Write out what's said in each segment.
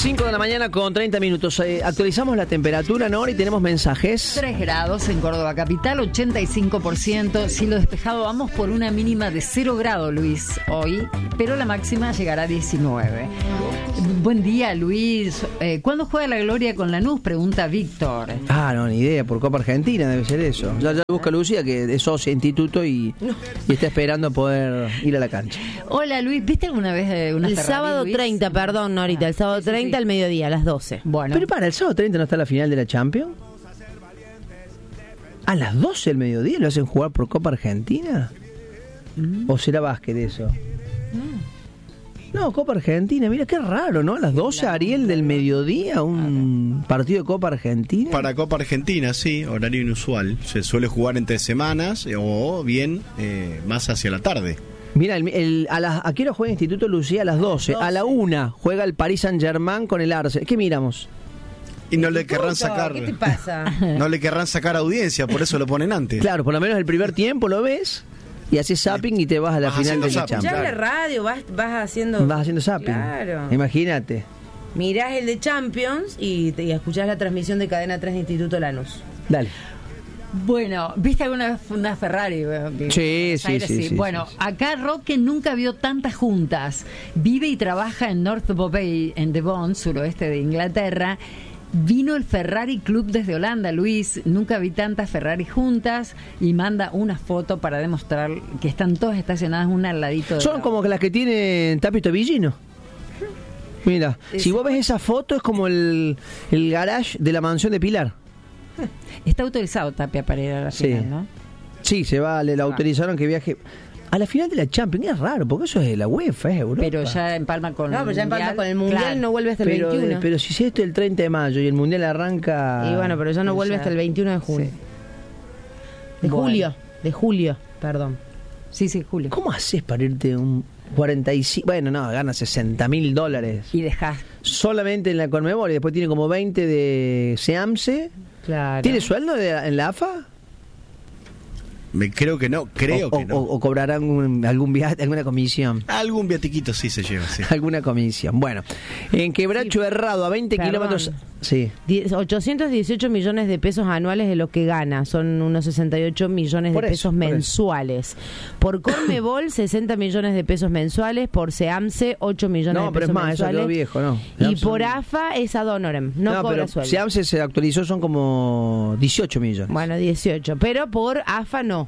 5 de la mañana con 30 minutos. Actualizamos la temperatura, ¿no? Y tenemos mensajes. 3 grados en Córdoba capital, 85%. Cielo despejado, vamos por una mínima de 0 grados, Luis, hoy. Pero la máxima llegará a 19. Buen día, Luis. ¿Cuándo juega la Gloria con Lanús? Pregunta Víctor. No, ni idea. Por Copa Argentina debe ser eso. Ya busca Lucía, que es socia de instituto y está esperando poder ir a la cancha. Hola, Luis. ¿Viste alguna vez una El Ferrari, sábado Luis? 30, perdón, Norita. El sábado 30 al mediodía, a las 12. Bueno. Pero el sábado 30 no está la final de la Champions. ¿A las 12 del mediodía lo hacen jugar por Copa Argentina? ¿O será básquet eso? No, Copa Argentina, mira qué raro, ¿no? A las 12, Ariel, del mediodía, un partido de Copa Argentina. Para Copa Argentina, sí, horario inusual. Se suele jugar entre semanas o bien más hacia la tarde. Mira, ¿a qué hora juega el Instituto Lucía? A las 12. A la 1 juega el Paris Saint-Germain con el Arsenal. ¿Qué miramos? Y no le querrán sacar. ¿Qué te pasa? No le querrán sacar audiencia, por eso lo ponen antes. Claro, por lo menos el primer tiempo lo ves y haces zapping y te vas a la Vas final de haciendo la zapping, Champions. Ya en la radio vas haciendo... Vas haciendo zapping. Claro. Imagínate. Mirás el de Champions y escuchás la transmisión de Cadena 3 de Instituto Lanús. Dale. Bueno, ¿viste alguna vez una Ferrari? Sí. Bueno, acá Roque nunca vio tantas juntas. Vive y trabaja en North Bay, en Devon, suroeste de Inglaterra. Vino el Ferrari Club desde Holanda, Luis. Nunca vi tantas Ferrari juntas. Y manda una foto para demostrar que están todas estacionadas una al ladito de Son la como que las que tienen Tapito Villino. Mira, si vos ves esa foto es como el garage de la mansión de Pilar. Está autorizado Tapia para ir a la final, ¿no? Sí, se va, le autorizaron que viaje a la final de la Champions. Es raro, porque eso es de la UEFA, es Europa. Pero ya empalma con No, pero ya empalma con el Mundial, claro. no vuelve hasta el 21. Pero si esto es el 30 de mayo y el Mundial arranca... Y bueno, pero ya no vuelve hasta el 21 de junio. Sí. De julio, perdón. Sí, Julio. ¿Cómo haces para irte un 45? Bueno, no, gana $60.000. Y dejás. Solamente en la Conmebol y después tiene como 20 de SEAMSE. Claro. ¿Tiene sueldo en la AFA? Creo que no. O cobrarán algún viaje, alguna comisión. Algún viatiquito sí se lleva, sí. Alguna comisión. Bueno, en Quebracho Herrado, a 20 kilómetros... Sí. 818 millones de pesos anuales de lo que gana. Son unos 68 millones de pesos mensuales. Por Conmebol, 60 millones de pesos mensuales. Por SEAMSE, 8 millones de pesos mensuales. No, pero es más, eso quedó viejo, ¿no? Y por AFA es ad honorem. No cobra sueldo. SEAMSE se actualizó, son como 18 millones. Bueno, 18. Pero por AFA no.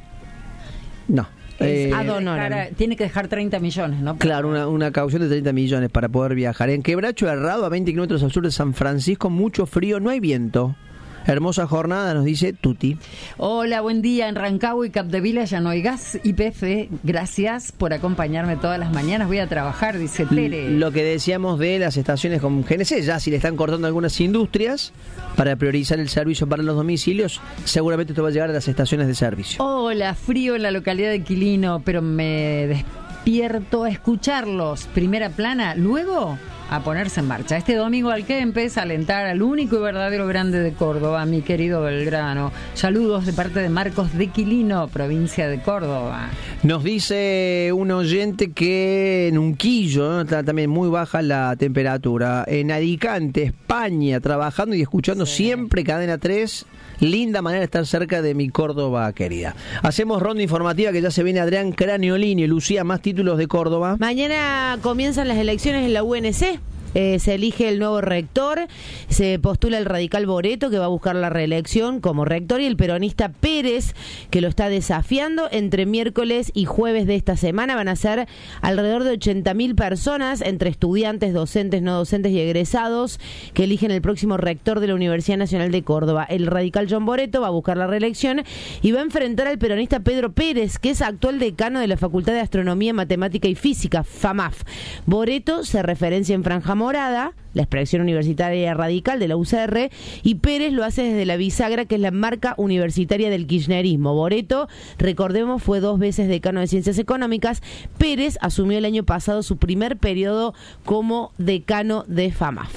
No. Ad honorem. Tiene que dejar 30 millones, ¿no? Claro, una caución de 30 millones para poder viajar. En Quebracho Herrado, a 20 kilómetros al sur de San Francisco, mucho frío, no hay viento. Hermosa jornada, nos dice Tuti. Hola, buen día. En Rancagua y Capdevila ya no hay gas. YPF, gracias por acompañarme todas las mañanas. Voy a trabajar, dice Tere. Lo que decíamos de las estaciones con GNC, ya si le están cortando algunas industrias para priorizar el servicio para los domicilios, seguramente esto va a llegar a las estaciones de servicio. Hola, frío en la localidad de Quilino, pero me despierto a escucharlos. Primera plana, luego a ponerse en marcha. Este domingo al que empieza a alentar al único y verdadero grande de Córdoba, mi querido Belgrano. Saludos de parte de Marcos de Quilino, provincia de Córdoba. Nos dice un oyente que en Unquillo, ¿no?, está también muy baja la temperatura. En Alicante, España, trabajando y escuchando siempre Cadena 3. Linda manera de estar cerca de mi Córdoba querida. Hacemos ronda informativa que ya se viene Adrián Craniolini. Lucía, más títulos de Córdoba. Mañana comienzan las elecciones en la UNC. Se elige el nuevo rector, se postula el radical Boreto, que va a buscar la reelección como rector, y el peronista Pérez, que lo está desafiando. Entre miércoles y jueves de esta semana van a ser alrededor de 80.000 personas, entre estudiantes, docentes, no docentes y egresados, que eligen el próximo rector de la Universidad Nacional de Córdoba. El radical John Boreto va a buscar la reelección y va a enfrentar al peronista Pedro Pérez, que es actual decano de la Facultad de Astronomía, Matemática y Física, FAMAF. Boreto se referencia en franja morada, la expresión universitaria radical de la UCR, y Pérez lo hace desde la bisagra, que es la marca universitaria del kirchnerismo. Boreto, recordemos, fue 2 veces decano de Ciencias Económicas. Pérez asumió el año pasado su primer periodo como decano de FAMAF.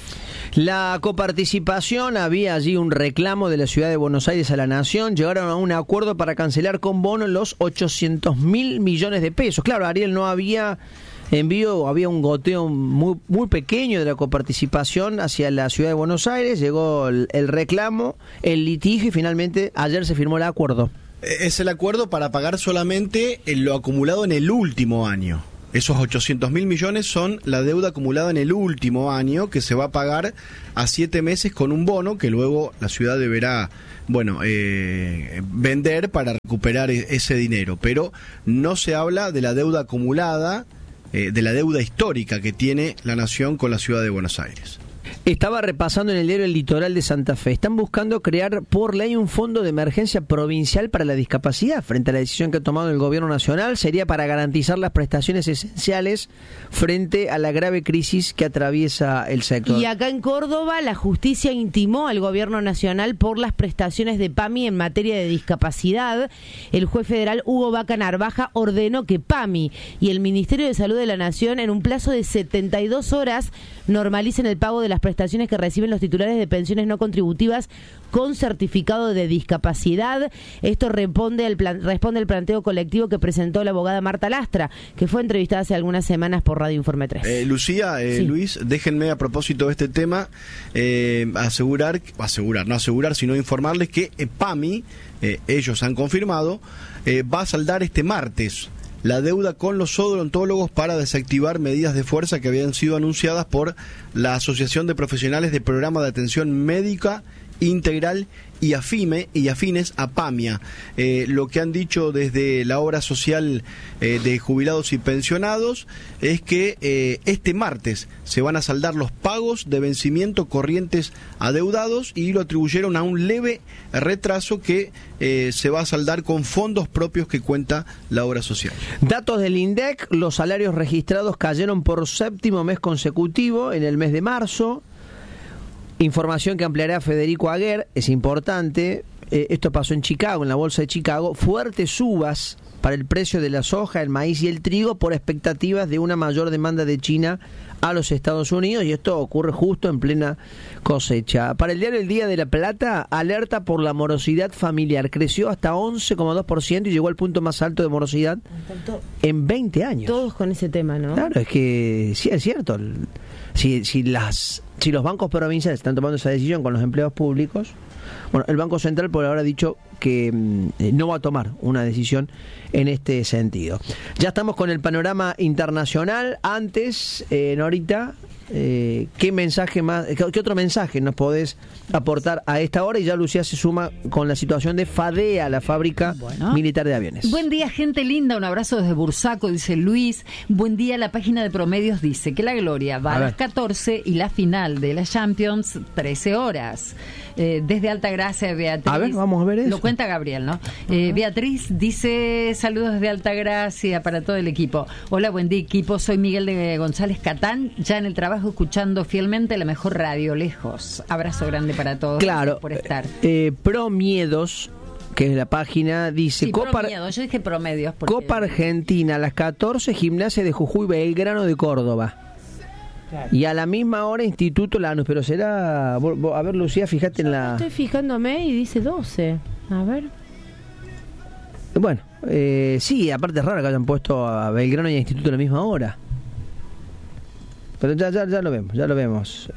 La coparticipación, había allí un reclamo de la Ciudad de Buenos Aires a la Nación. Llegaron a un acuerdo para cancelar con bono los 800.000 millones de pesos. Claro, Ariel, no había envío había un goteo muy pequeño de la coparticipación hacia la ciudad de Buenos Aires, llegó el reclamo, el litigio y finalmente ayer se firmó el acuerdo. Es el acuerdo para pagar solamente lo acumulado en el último año. Esos 800.000 millones son la deuda acumulada en el último año, que se va a pagar a 7 meses con un bono que luego la ciudad deberá, vender para recuperar ese dinero. Pero no se habla de la deuda acumulada, de la deuda histórica que tiene la nación con la ciudad de Buenos Aires. Estaba repasando en el diario El Litoral de Santa Fe. Están buscando crear por ley un fondo de emergencia provincial para la discapacidad. Frente a la decisión que ha tomado el gobierno nacional, sería para garantizar las prestaciones esenciales frente a la grave crisis que atraviesa el sector. Y acá en Córdoba, la justicia intimó al gobierno nacional por las prestaciones de PAMI en materia de discapacidad. El juez federal Hugo Vaca Narvaja ordenó que PAMI y el Ministerio de Salud de la Nación, en un plazo de 72 horas, normalicen el pago de las prestaciones que reciben los titulares de pensiones no contributivas con certificado de discapacidad. Esto responde al planteo colectivo que presentó la abogada Marta Lastra, que fue entrevistada hace algunas semanas por Radio Informe 3. Lucía, sí. Luis, déjenme a propósito de este tema asegurar, sino informarles que PAMI, ellos han confirmado, va a saldar este martes la deuda con los odontólogos para desactivar medidas de fuerza que habían sido anunciadas por la Asociación de Profesionales de Programa de Atención Médica Integral y afines a PAMIA. Lo que han dicho desde la obra social de jubilados y pensionados es que este martes se van a saldar los pagos de vencimiento corrientes adeudados y lo atribuyeron a un leve retraso que se va a saldar con fondos propios que cuenta la obra social. Datos del INDEC, los salarios registrados cayeron por 7º mes consecutivo en el mes de marzo. Información que ampliará Federico Aguer, es importante, esto pasó en Chicago, en la bolsa de Chicago, fuertes subas para el precio de la soja, el maíz y el trigo por expectativas de una mayor demanda de China a los Estados Unidos, y esto ocurre justo en plena cosecha. Para el diario El Día de la Plata, alerta por la morosidad familiar, creció hasta 11,2% y llegó al punto más alto de morosidad en 20 años. Todos con ese tema, ¿no? Claro, es que sí, es cierto. Si los bancos provinciales están tomando esa decisión con los empleados públicos, bueno, el Banco Central por ahora ha dicho que no va a tomar una decisión en este sentido. Ya estamos con el panorama internacional. Antes, Norita, ¿qué mensaje más, qué otro mensaje nos podés aportar a esta hora? Y ya Lucía se suma con la situación de FADEA, la fábrica militar de aviones. Buen día, gente linda, un abrazo desde Bursaco, dice Luis. Buen día, la página de promedios dice que la Gloria va a las 14 y la final de la Champions 13 horas. Desde Altagracia, Beatriz. A ver, vamos a ver eso. Lo cuenta Gabriel, ¿no? Beatriz dice, saludos desde Altagracia para todo el equipo. Hola, buen día, equipo. Soy Miguel de González Catán, ya en el trabajo escuchando fielmente la mejor radio, lejos. Abrazo grande para todos. Claro. Por estar. Promiedos, que es la página, dice sí, Promiedos, yo dije promedios. Porque... Copa Argentina a las 14, Gimnasia de Jujuy, Belgrano de Córdoba. Claro. Y a la misma hora Instituto Lanús, pero será... A ver, Lucía, fíjate en la... Estoy fijándome y dice 12. A ver. Bueno, sí, aparte es raro que hayan puesto a Belgrano y a Instituto a la misma hora. Pero ya lo vemos.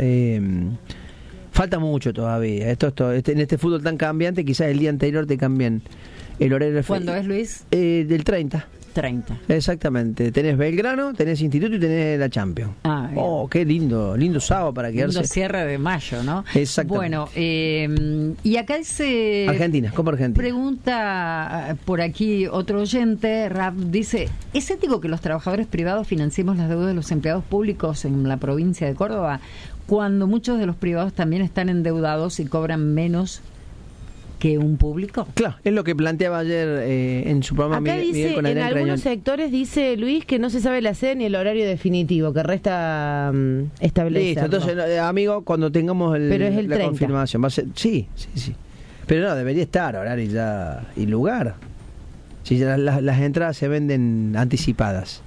Falta mucho todavía. En este fútbol tan cambiante, quizás el día anterior te cambien el horario. ¿Cuándo es, Luis? Del 30. 30. Exactamente. Tenés Belgrano, tenés Instituto y tenés la Champions. Oh, qué lindo sábado para quedarse. Lindo cierre de mayo, ¿no? Exactamente. Bueno, y acá dice... Argentina, Copa Argentina. Pregunta por aquí otro oyente, Rap, dice, ¿es ético que los trabajadores privados financiemos las deudas de los empleados públicos en la provincia de Córdoba, cuando muchos de los privados también están endeudados y cobran menos que un público? Claro, es lo que planteaba ayer en su programa. Acá dice, en algunos sectores dice Luis que no se sabe la sede ni el horario definitivo, que resta establecer. Listo, entonces, amigo, cuando tengamos pero es el la 30. confirmación, va a ser, sí. Pero no, debería estar horario y lugar. Si ya las entradas se venden anticipadas.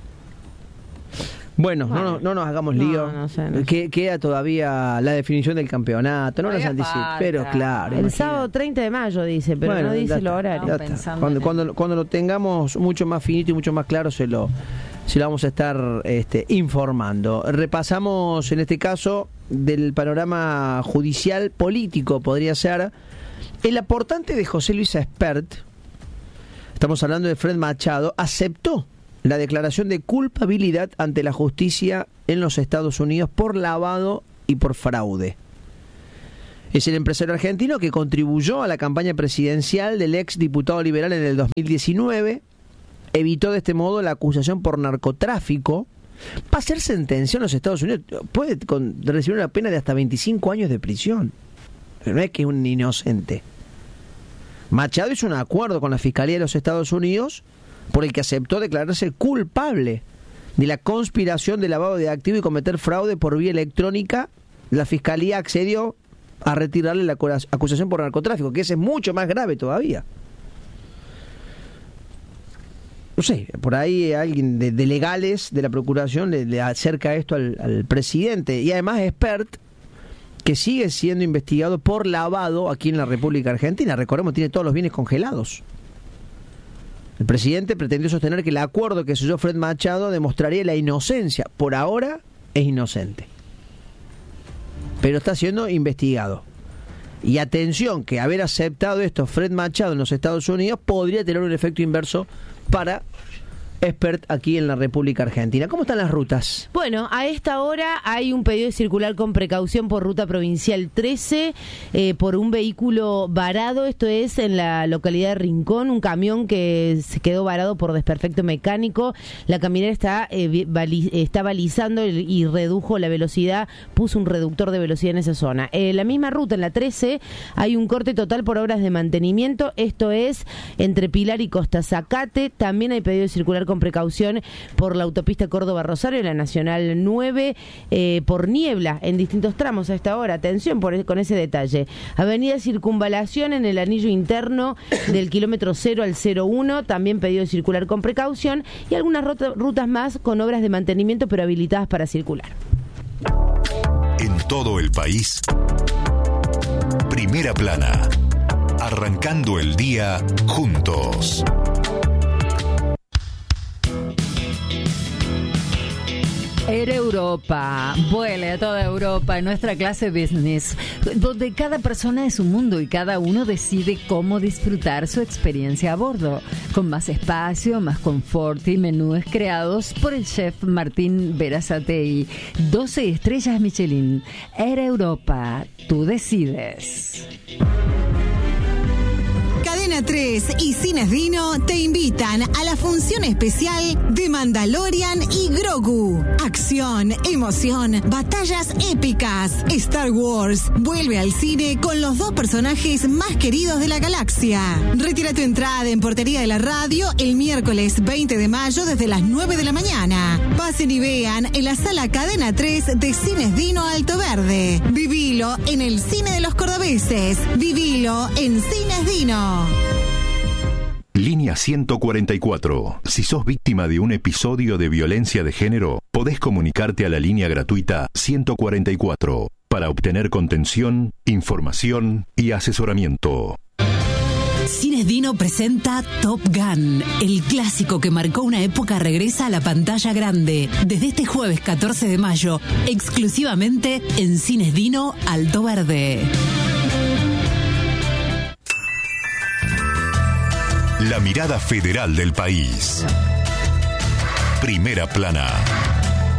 Bueno, no nos hagamos lío. No sé. Queda todavía la definición del campeonato, no nos anticipen. Pero claro. El sábado 30 de mayo dice, pero bueno, no dice el horario. Cuando lo tengamos mucho más finito y mucho más claro, se lo sí lo vamos a estar informando. Repasamos en este caso del panorama judicial político, podría ser el aportante de José Luis Espert, estamos hablando de Fred Machado, aceptó la declaración de culpabilidad ante la justicia en los Estados Unidos por lavado y por fraude. Es el empresario argentino que contribuyó a la campaña presidencial del ex diputado liberal en el 2019, evitó de este modo la acusación por narcotráfico, va a ser sentenciado en los Estados Unidos, puede recibir una pena de hasta 25 años de prisión. Pero no es que es un inocente. Machado hizo un acuerdo con la Fiscalía de los Estados Unidos por el que aceptó declararse culpable de la conspiración de lavado de activos y cometer fraude por vía electrónica. La Fiscalía accedió a retirarle la acusación por narcotráfico, que ese es mucho más grave todavía. No sé, por ahí alguien de legales de la Procuración le acerca esto al presidente. Y además Espert, que sigue siendo investigado por lavado aquí en la República Argentina. Recordemos, tiene todos los bienes congelados. El presidente pretendió sostener que el acuerdo que selló Fred Machado demostraría la inocencia. Por ahora es inocente, pero está siendo investigado. Y atención, que haber aceptado esto Fred Machado en los Estados Unidos podría tener un efecto inverso para Espert aquí en la República Argentina. ¿Cómo están las rutas? Bueno, a esta hora hay un pedido de circular con precaución por ruta provincial 13 por un vehículo varado. Esto es en la localidad de Rincón, un camión que se quedó varado por desperfecto mecánico. La camionera está balizando y redujo la velocidad, puso un reductor de velocidad en esa zona. La misma ruta, en la 13, hay un corte total por obras de mantenimiento. Esto es entre Pilar y Costa Zacate. También hay pedido de circular con precaución por la autopista Córdoba-Rosario, la Nacional 9, por niebla en distintos tramos a esta hora. Atención con ese detalle. Avenida Circunvalación en el anillo interno del kilómetro 0 al 01, también pedido de circular con precaución, y algunas rutas más con obras de mantenimiento pero habilitadas para circular. En todo el país, Primera Plana, arrancando el día juntos. Air Europa, vuele a toda Europa en nuestra clase business, donde cada persona es un mundo y cada uno decide cómo disfrutar su experiencia a bordo, con más espacio, más confort y menús creados por el chef Martín Berazategui. 12 estrellas Michelin. Air Europa, tú decides. Cadena 3 y Cines Dino te invitan a la función especial de Mandalorian y Grogu. Acción, emoción, batallas épicas. Star Wars vuelve al cine con los dos personajes más queridos de la galaxia. Retira tu entrada en Portería de la Radio el miércoles 20 de mayo desde las 9 de la mañana. Pasen y vean en la sala Cadena 3 de Cines Dino Alto Verde. Vivilo en el cine de los cordobeses. Vivilo en Cines Dino. Línea 144. Si sos víctima de un episodio de violencia de género, podés comunicarte a la línea gratuita 144 para obtener contención, información y asesoramiento. Cines Dino presenta Top Gun. El clásico que marcó una época regresa a la pantalla grande. Desde este jueves 14 de mayo, exclusivamente en Cines Dino Alto Verde. La mirada federal del país. Primera Plana.